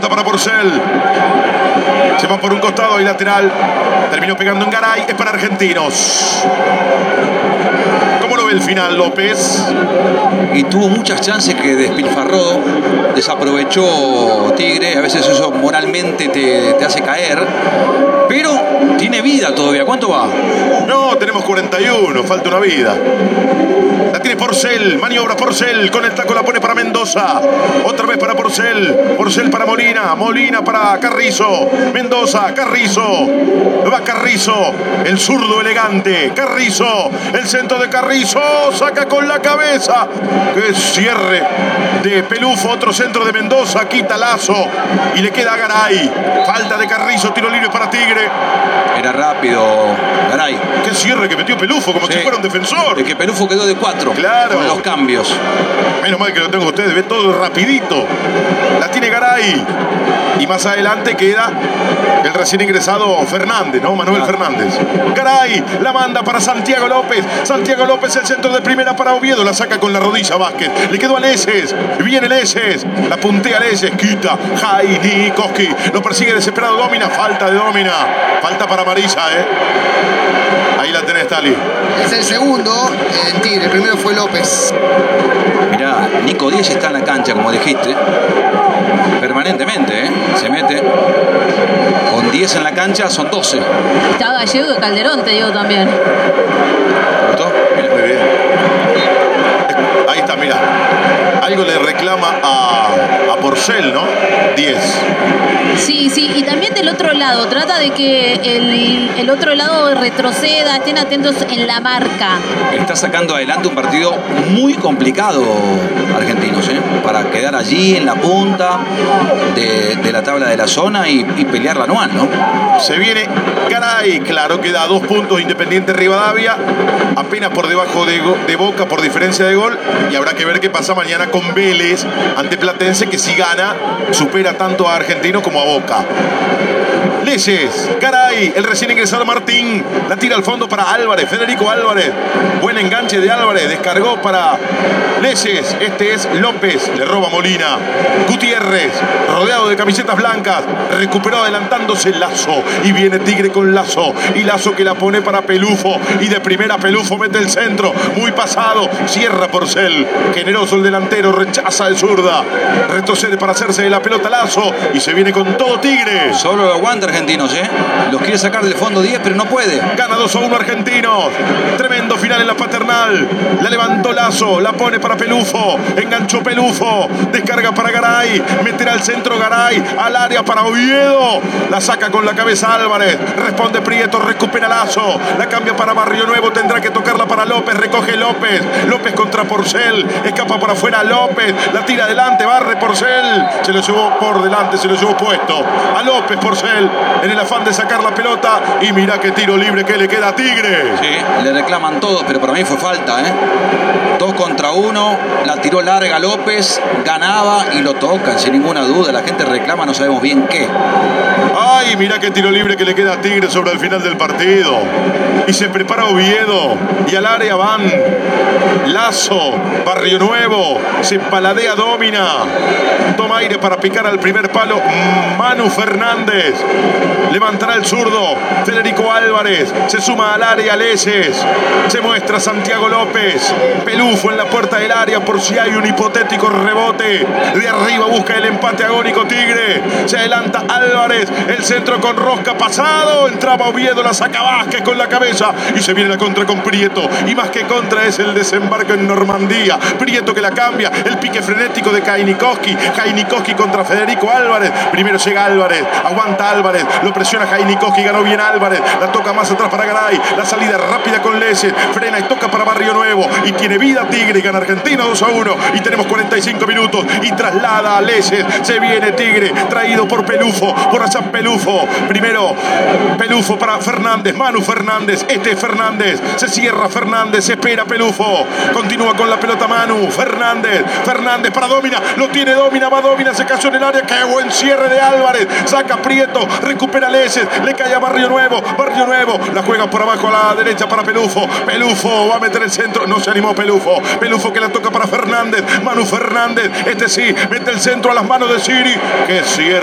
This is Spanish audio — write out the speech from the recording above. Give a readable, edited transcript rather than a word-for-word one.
pelota para Porcel. Se va por un costado y lateral. Terminó pegando en Garay. Es para Argentinos. ¿Cómo lo ve el final, López? Y tuvo muchas chances que despilfarró. Desaprovechó Tigre. A veces eso moralmente te hace caer. Pero tiene vida todavía. ¿Cuánto va? No, tenemos 41. Falta una vida. La tiene Porcel, maniobra Porcel, con el taco la pone para Mendoza, otra vez para Porcel, Porcel para Molina, Molina para Carrizo, Mendoza, Carrizo, va Carrizo, el zurdo elegante, Carrizo, el centro de Carrizo, saca con la cabeza, que cierre de Pelufo, otro centro de Mendoza, quita Lazo y le queda a Garay, falta de Carrizo, tiro libre para Tigre. Era rápido Garay. Qué cierre que metió Pelufo, como si fuera un defensor. Es que Pelufo quedó de 4. Claro. Con los cambios. Menos mal que lo tengo ustedes, ve todo rapidito. La tiene Garay. Y más adelante queda el recién ingresado Fernández, ¿no? Manuel Fernández. Garay la manda para Santiago López. Santiago López, el centro de primera para Oviedo. La saca con la rodilla Vázquez. Le quedó a Leses. Viene Leses. La puntea Leses. Quita Jainikoski. Lo persigue desesperado Domina. Falta de Domina. Falta para Marisa, Ahí la tenés, Tali. Es el segundo en Tigre. El primero fue López. Mirá, Nico Díez está en la cancha, como dijiste. Permanentemente, se mete. Con 10 en la cancha son 12. Está Gallego y Calderón, te digo también. ¿Te gustó? Muy bien. Ahí está, mira. Algo le reclama a Porcel, ¿no? 10. Sí, y también del otro lado. Trata de que el otro lado retroceda, estén atentos en la marca. Está sacando adelante un partido muy complicado, Argentinos, para quedar allí en la punta de la tabla de la zona y pelear la anual, ¿no? Se viene Garay, claro, queda a 2 puntos Independiente Rivadavia, apenas por debajo de Boca por diferencia de gol, y habrá que ver qué pasa mañana con Vélez ante Platense, que si gana supera tanto a Argentino como a Boca. Leyes, Garay, el recién ingresado Martín, la tira al fondo para Álvarez, Federico Álvarez, buen enganche de Álvarez, descargó para Leyes, este es López, le roba Molina, Gutiérrez, rodeado de camisetas blancas, recuperó adelantándose Lazo, y viene Tigre con Lazo, y Lazo que la pone para Pelufo, y de primera Pelufo mete el centro, muy pasado, cierra Porcel, generoso el delantero, rechaza de zurda, retrocede para hacerse de la pelota Lazo, y se viene con todo Tigre. Solo lo aguanta Argentinos, los quiere sacar del fondo 10, pero no puede. Gana 2-1 Argentinos. Tremendo final en la Paternal. La levantó Lazo, la pone para Pelufo, enganchó Pelufo, descarga para Garay, meterá al centro Garay, al área para Oviedo, la saca con la cabeza Álvarez, responde Prieto, recupera Lazo, la cambia para Barrio Nuevo, tendrá que tocarla para López, recoge López, López contra Porcel, escapa por afuera López, la tira adelante, barre Porcel, se lo llevó por delante, se lo llevó puesto a López Porcel, en el afán de sacar la pelota, y mira qué tiro libre que le queda a Tigre. Sí, le reclaman todos, pero para mí fue falta, 2 contra 1, la tiró larga López, ganaba y lo tocan, sin ninguna duda. La gente reclama, no sabemos bien qué. Ay, mira qué tiro libre que le queda a Tigre sobre el final del partido. Y se prepara Oviedo, y al área van Lazo, Barrio Nuevo, se paladea Domina, toma aire para picar al primer palo Manu Fernández, levantará el zurdo Federico Álvarez, se suma al área Leyes, se muestra Santiago López, Pelufo en la puerta del área por si hay un hipotético rebote, de arriba busca el empate agónico Tigre, se adelanta Álvarez, el centro con Rosca pasado, entraba Oviedo, la saca Vázquez con la cabeza y se viene la contra con Prieto, y más que contra es el desembarco en Normandía, Prieto que la cambia, el pique frenético de Jainikoski contra Federico Álvarez, primero llega Álvarez, aguanta Álvarez, lo presiona Jainikoski, ganó bien Álvarez, la toca más atrás para Garay, la salida rápida con Leyes, frena y toca para Barrio Nuevo, y tiene vida Tigre, y gana Argentina 2-1, y tenemos 45 minutos, y traslada a Leyes, se viene Tigre, traído por Pelufo, por Hassan Pelufo, primero Pelufo para Fernández, Manu Fernández, este es Fernández, se cierra Fernández, se espera Pelufo, continúa con la pelota Manu, Fernández para Domina, lo tiene Domina, va Domina, se cayó en el área, qué buen cierre de Álvarez, saca Prieto, recupera Leyes, le cae a Barrio Nuevo, la juega por abajo a la derecha para Pelufo va a meter el centro, no se animó Pelufo que la toca para Fernández, Manu Fernández, este sí, mete el centro a las manos de Siri, que cierre